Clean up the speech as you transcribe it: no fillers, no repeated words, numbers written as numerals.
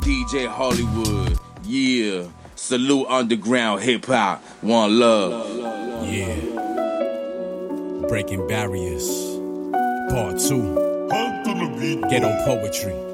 DJ Hollywood. Yeah. Salute underground hip hop. One love. Yeah. Breaking Barriers. Part 2. Ghetto Poetry.